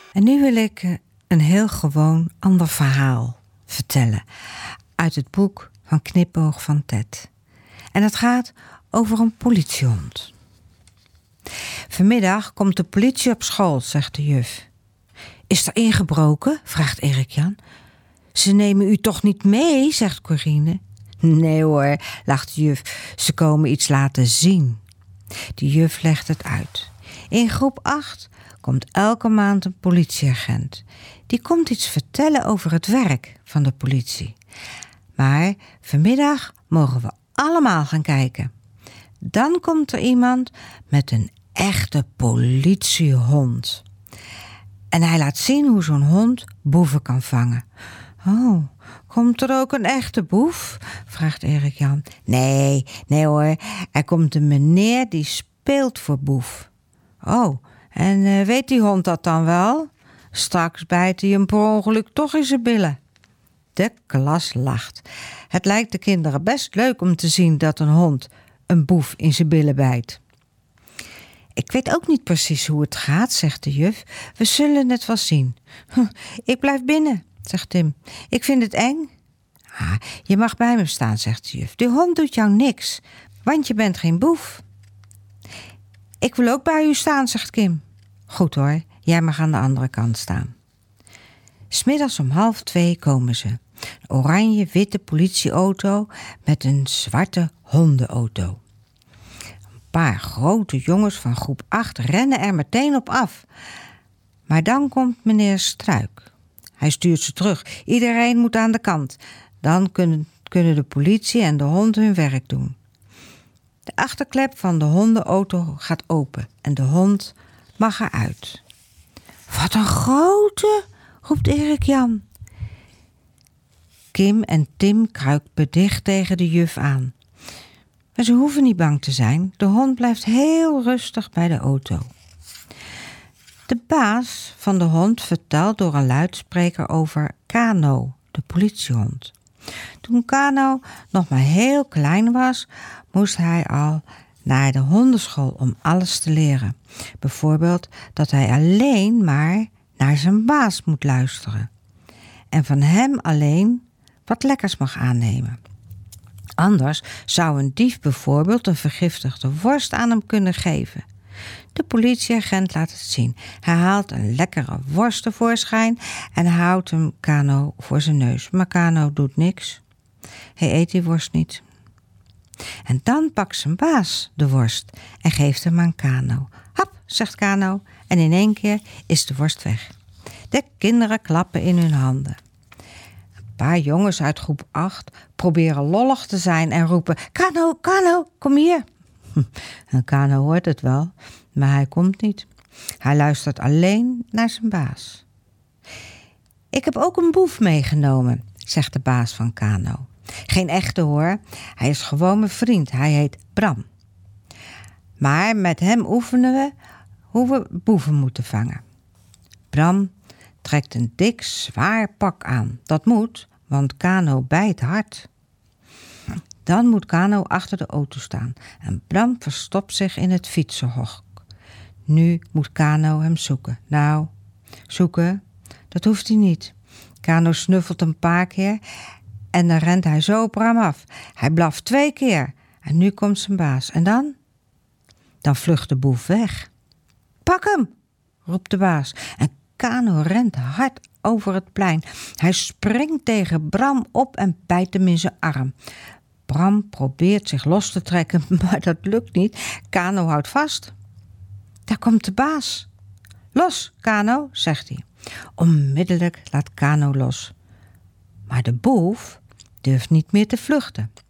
En nu wil ik een heel gewoon ander verhaal vertellen uit het boek van Knipoog van Ted. En het gaat over een politiehond. Vanmiddag komt de politie op school, zegt de juf. Is er ingebroken? Vraagt Erik-Jan. Ze nemen u toch niet mee, zegt Corine. Nee hoor, lacht de juf. Ze komen iets laten zien. De juf legt het uit. In groep 8 komt elke maand een politieagent. Die komt iets vertellen over het werk van de politie. Maar vanmiddag mogen we allemaal gaan kijken. Dan komt er iemand met een echte politiehond. En hij laat zien hoe zo'n hond boeven kan vangen. Oh, komt er ook een echte boef? Vraagt Erik-Jan. Nee hoor. Er komt een meneer die speelt voor boef. Oh, en weet die hond dat dan wel? Straks bijt hij hem per ongeluk toch in zijn billen. De klas lacht. Het lijkt de kinderen best leuk om te zien dat een hond een boef in zijn billen bijt. Ik weet ook niet precies hoe het gaat, zegt de juf. We zullen het wel zien. Ik blijf binnen, zegt Tim. Ik vind het eng. Je mag bij me staan, zegt de juf. Die hond doet jou niks, want je bent geen boef. Ik wil ook bij u staan, zegt Kim. Goed hoor, jij mag aan de andere kant staan. 'S Middags om 1:30 komen ze. Een oranje-witte politieauto met een zwarte hondenauto. Een paar grote jongens van groep 8 rennen er meteen op af. Maar dan komt meneer Struik. Hij stuurt ze terug. Iedereen moet aan de kant. Dan kunnen de politie en de hond hun werk doen. De achterklep van de hondenauto gaat open en de hond mag eruit. Wat een grote, roept Erik-Jan. Kim en Tim kruipen dicht tegen de juf aan. Maar ze hoeven niet bang te zijn. De hond blijft heel rustig bij de auto. De baas van de hond vertelt door een luidspreker over Kano, de politiehond. Toen Kano nog maar heel klein was, moest hij al naar de hondenschool om alles te leren. Bijvoorbeeld dat hij alleen maar naar zijn baas moet luisteren. En van hem alleen wat lekkers mag aannemen. Anders zou een dief bijvoorbeeld een vergiftigde worst aan hem kunnen geven. De politieagent laat het zien. Hij haalt een lekkere worst tevoorschijn en houdt hem Kano voor zijn neus. Maar Kano doet niks. Hij eet die worst niet. En dan pakt zijn baas de worst en geeft hem aan Kano. Hap, zegt Kano, en in 1 keer is de worst weg. De kinderen klappen in hun handen. Een paar jongens uit groep 8 proberen lollig te zijn en roepen: Kano, Kano, kom hier. En Kano hoort het wel, maar hij komt niet. Hij luistert alleen naar zijn baas. Ik heb ook een boef meegenomen, zegt de baas van Kano. Geen echte hoor, hij is gewoon mijn vriend, hij heet Bram. Maar met hem oefenen we hoe we boeven moeten vangen. Bram trekt een dik, zwaar pak aan. Dat moet, want Kano bijt hard. Dan moet Kano achter de auto staan en Bram verstopt zich in het fietsenhok. Nu moet Kano hem zoeken. Nou, zoeken, dat hoeft hij niet. Kano snuffelt een paar keer en dan rent hij zo op Bram af. Hij blaft 2 keer en nu komt zijn baas. En dan? Dan vlucht de boef weg. Pak hem, roept de baas. En Kano rent hard over het plein. Hij springt tegen Bram op en bijt hem in zijn arm. Bram probeert zich los te trekken, maar dat lukt niet. Kano houdt vast. Daar komt de baas. Los, Kano, zegt hij. Onmiddellijk laat Kano los. Maar de boef durft niet meer te vluchten.